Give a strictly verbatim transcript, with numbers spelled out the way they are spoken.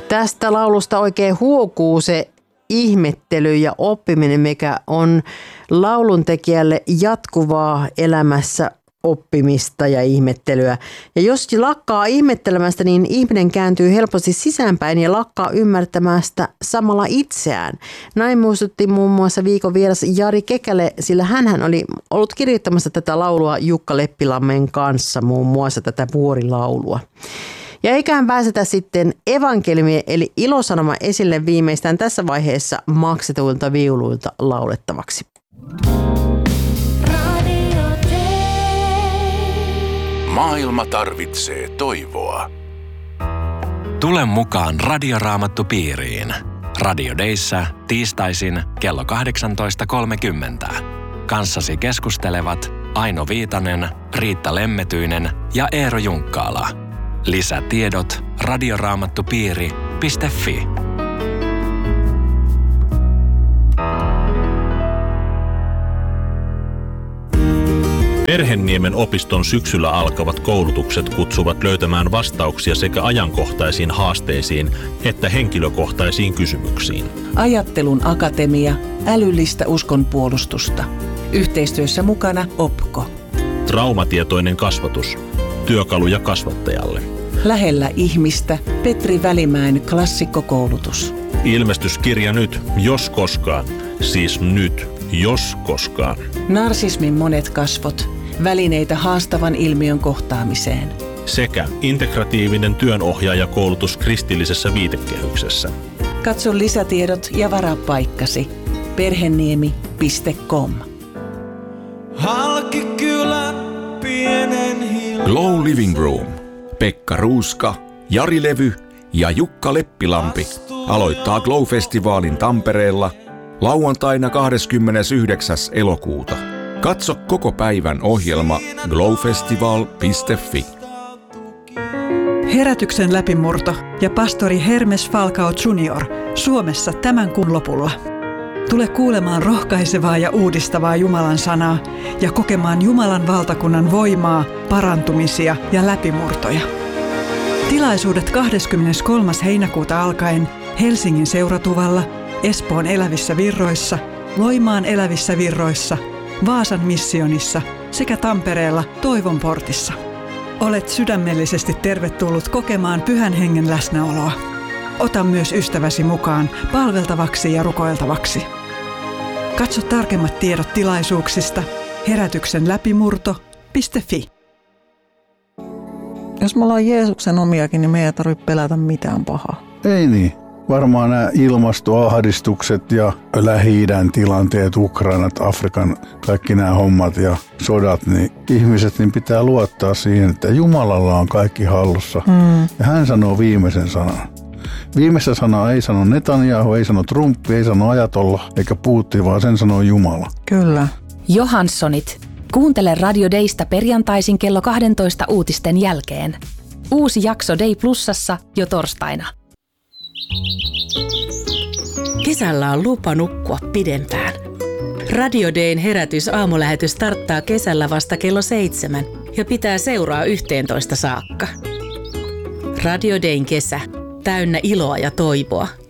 Tästä laulusta oikein huokuu se ihmettely ja oppiminen, mikä on lauluntekijälle jatkuvaa elämässä oppimista ja ihmettelyä. Ja jos lakkaa ihmettelemästä, niin ihminen kääntyy helposti sisäänpäin ja lakkaa ymmärtämästä samalla itseään. Näin muistutti muun muassa viikon vieras Jari Kekälä, sillä hänhän oli ollut kirjoittamassa tätä laulua Jukka Leppilammen kanssa, muun muassa tätä vuorilaulua. Ja eiköhän pääsetä sitten evankeliumien eli ilosanoma esille viimeistään tässä vaiheessa maksetuilta viuluilta laulettavaksi. Maailma tarvitsee toivoa. Tule mukaan Radioraamattupiiriin. Radio Dayssä tiistaisin kello kahdeksantoista kolmekymmentä. Kanssasi keskustelevat Aino Viitanen, Riitta Lemmetyinen ja Eero Junkkaala. Lisätiedot radioraamattupiiri piste fi. Perhenniemen opiston syksyllä alkavat koulutukset kutsuvat löytämään vastauksia sekä ajankohtaisiin haasteisiin että henkilökohtaisiin kysymyksiin. Ajattelun akatemia, älyllistä uskonpuolustusta. Yhteistyössä mukana Opko. Traumatietoinen kasvatus. Työkaluja kasvattajalle. Lähellä ihmistä Petri Välimäen klassikkokoulutus. Ilmestyskirja nyt, jos koskaan. Siis nyt, jos koskaan. Narsismin monet kasvot. Välineitä haastavan ilmiön kohtaamiseen. Sekä integratiivinen työnohjaajakoulutus kristillisessä viitekehyksessä. Katso lisätiedot ja varaa paikkasi. perheniemi piste com. Glow Living Room. Pekka Ruuska, Jari Levy ja Jukka Leppilampi aloittaa Glow-festivaalin Tampereella lauantaina kahdeskymmenesyhdeksäs elokuuta. Katso koko päivän ohjelma glowfestival piste fi. Herätyksen läpimurto ja pastori Hermes Falcao junior Suomessa tämän kuun lopulla. Tule kuulemaan rohkaisevaa ja uudistavaa Jumalan sanaa ja kokemaan Jumalan valtakunnan voimaa, parantumisia ja läpimurtoja. Tilaisuudet kahdeskymmeneskolmas heinäkuuta alkaen Helsingin Seuratuvalla, Espoon Elävissä Virroissa, Loimaan Elävissä Virroissa, Vaasan missionissa sekä Tampereella Toivon portissa. Olet sydämellisesti tervetullut kokemaan Pyhän Hengen läsnäoloa. Ota myös ystäväsi mukaan palveltavaksi ja rukoiltavaksi. Katso tarkemmat tiedot tilaisuuksista herätyksen läpimurto piste fi. Jos me ollaan Jeesuksen omiakin, niin me ei tarvitse pelätä mitään pahaa. Ei niin. Varmaan nämä ilmastoahdistukset ja Lähi-idän tilanteet, Ukrainat, Afrikan, kaikki nämä hommat ja sodat, niin ihmiset niin pitää luottaa siihen, että Jumalalla on kaikki hallussa. Mm. Ja hän sanoo viimeisen sanan. Viimeistä sanaa ei sano Netanyahu, ei sano Trump, ei sano Ajatolla eikä Putin, vaan sen sanoo Jumala. Kyllä. Johanssonit. Kuuntele Radio Daysta perjantaisin kello kaksitoista uutisten jälkeen. Uusi jakso Day Plusassa jo torstaina. Kesällä on lupa nukkua pidempään. Radio Dayn herätys aamulähetys starttaa kesällä vasta kello seitsemän ja pitää seuraa yhteentoista saakka. Radio Dayn kesä. Täynnä iloa ja toivoa.